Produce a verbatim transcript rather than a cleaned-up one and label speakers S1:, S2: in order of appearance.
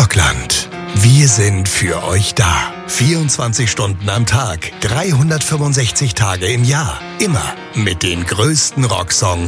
S1: Rockland. Wir sind für euch da. vierundzwanzig Stunden am Tag, dreihundertfünfundsechzig Tage im Jahr. Immer mit den größten Rocksongs